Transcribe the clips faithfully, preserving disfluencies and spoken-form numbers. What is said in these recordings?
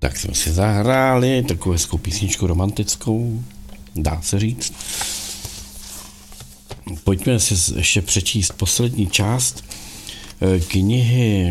Tak jsme si zahráli takovou hezkou písničku romantickou, dá se říct. Pojďme si ještě přečíst poslední část knihy,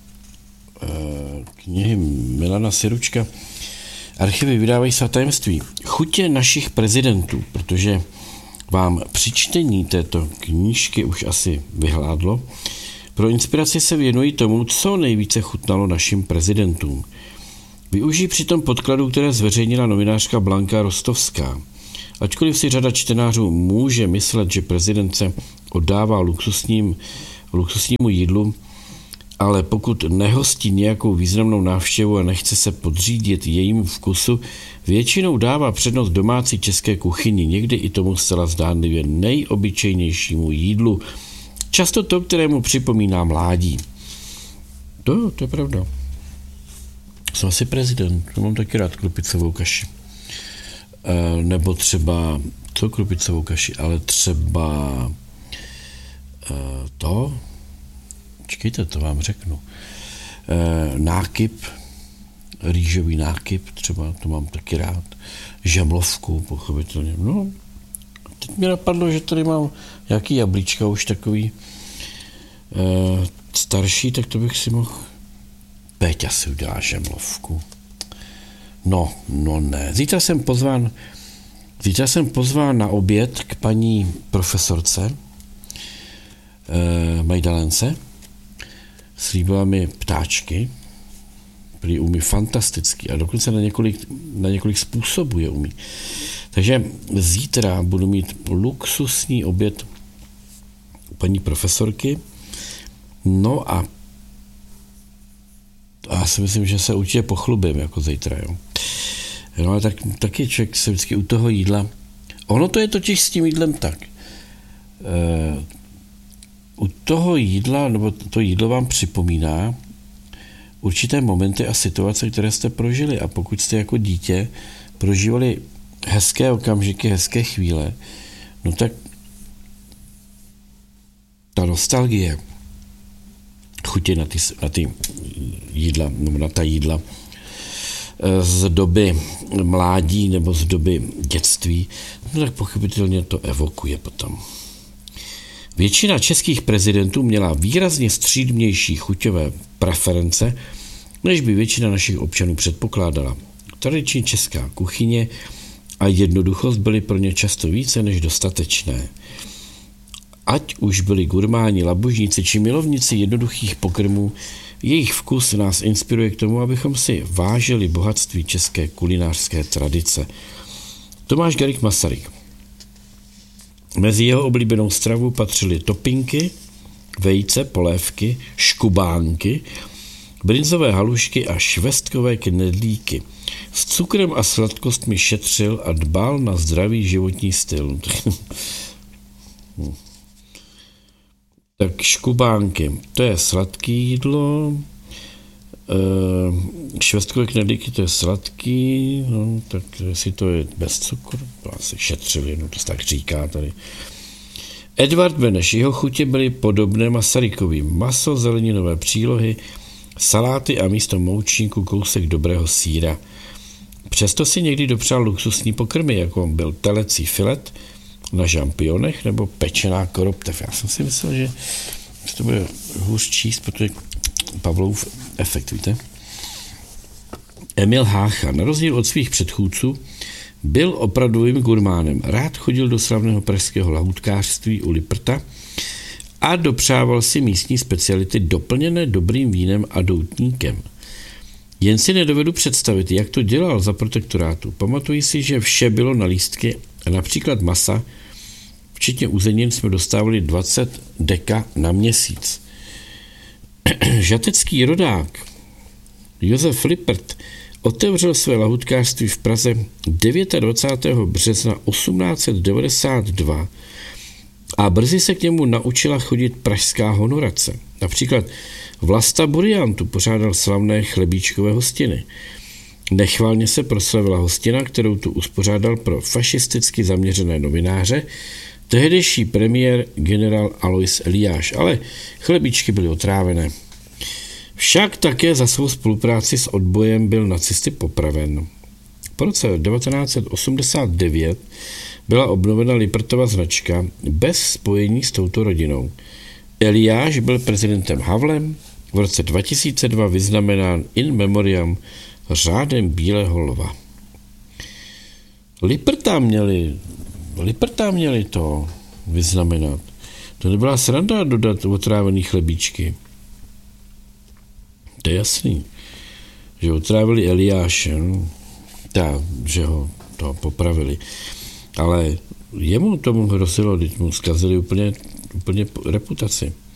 knihy Milana Syručka. Archivy vydávají svá tajemství. Chutě našich prezidentů, protože vám při čtení této knížky už asi vyhládlo. Pro inspiraci se věnují tomu, co nejvíce chutnalo našim prezidentům. Využijí přitom podkladů, které zveřejnila novinářka Blanka Rostovská. Ačkoliv si řada čtenářů může myslet, že prezident se oddává luxusním, luxusnímu jídlu, ale pokud nehostí nějakou významnou návštěvu a nechce se podřídit jejímu vkusu, většinou dává přednost domácí české kuchyni, někdy i tomu zcela zdánlivě nejobyčejnějšímu jídlu. Často to, kterému připomíná mládí. To, to je pravda. Jsem asi prezident, to mám taky rád krupicovou kaši. E, nebo třeba, co krupicovou kaši, ale třeba e, to, čekejte, to vám řeknu, e, nákyp, rýžový nákyp, třeba to mám taky rád, žemlovku, pochopitelně. No, teď mi napadlo, že tady mám nějaký jablíčka už takový e, starší, tak to bych si mohl. Péťa si udělá žemlovku. No, no ne. Zítra jsem pozván, zítra jsem pozván na oběd k paní profesorce e, Majdalence. Slíbila mi ptáčky, prý umí fantasticky a dokonce na několik, na několik způsobů je umí. Takže zítra budu mít luxusní oběd paní profesorky. No a A já si myslím, že se určitě pochlubím jako zítra, jo. No ale tak, taky člověk se vždycky u toho jídla. Ono to je totiž s tím jídlem tak. E, u toho jídla, nebo to jídlo vám připomíná určité momenty a situace, které jste prožili. A pokud jste jako dítě prožívali hezké okamžiky, hezké chvíle, no tak ta nostalgie, chutě na ty, na ty jídla, nebo na ta jídla z doby mládí nebo z doby dětství, no tak pochopitelně to evokuje potom. Většina českých prezidentů měla výrazně střídmější chuťové preference, než by většina našich občanů předpokládala. Tradiční česká kuchyně a jednoduchost byly pro ně často více než dostatečné. Ať už byli gurmáni, labužníci či milovníci jednoduchých pokrmů, jejich vkus nás inspiruje k tomu, abychom si vážili bohatství české kulinářské tradice. Tomáš Garrigue Masaryk. Mezi jeho oblíbenou stravu patřily topinky, vejce, polévky, škubánky, brinzové halušky a švestkové knedlíky. S cukrem a sladkostmi šetřil a dbal na zdravý životní styl. Tak škubánky, to je sladký jídlo, švestkové knedlíky, to je sladký, no, tak jestli to je bez cukru, to asi šetřili, no to se tak říká tady. Edvard Beneš, jeho chutě byly podobné Masarykovým. Maso, zeleninové přílohy, saláty a místo moučníku kousek dobrého sýra. Přesto si někdy dopřál luxusní pokrmy, jako byl telecí filet na žampionech nebo pečená koroptev. Já jsem si myslel, že to bude hůř číst, protože Pavlov efekt, víte. Emil Hácha, na rozdíl od svých předchůdců, byl opravdovým gurmánem. Rád chodil do slavného pražského lahůdkářství u Liprta a dopřával si místní speciality doplněné dobrým vínem a doutníkem. Jen si nedovedu představit, jak to dělal za protektorátu. Pamatuji si, že vše bylo na lístky a například masa, včetně uzenin, jsme dostávali dvacet deka na měsíc. Žatecký rodák Josef Lippert otevřel své lahůdkářství v Praze dvacátého devátého března osmnáct set devadesát dva a brzy se k němu naučila chodit pražská honorace. Například Vlasta Burian tu pořádal slavné chlebíčkové hostiny. Nechvalně se proslavila hostina, kterou tu uspořádal pro fašisticky zaměřené novináře tehdejší premiér generál Alois Eliáš, ale chlebíčky byly otrávené. Však také za svou spolupráci s odbojem byl nacisty popraven. Po roce devatenáct set osmdesát devět byla obnovena Lipertova značka bez spojení s touto rodinou. Eliáš byl prezidentem Havlem, v roce dva tisíce dva vyznamenán in memoriam řádem Bílého lva. Liperta měli, Liperta měli to vyznamenat. To nebyla sranda dodat otrávený chlebíčky. To je jasný, že otrávili Eliáše, no, tá, že ho to popravili. Ale jemu tomu hrozilo, když mu zkazili úplně, úplně reputaci.